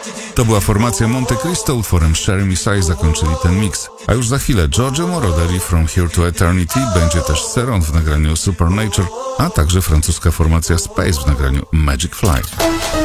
To była formacja Monte Cristo, utworem Sherry Messiah zakończyli ten mix. A już za chwilę Giorgio Moroder i From Here to Eternity, będzie też Seron w nagraniu Supernature, a także francuska formacja Space w nagraniu Magic Fly.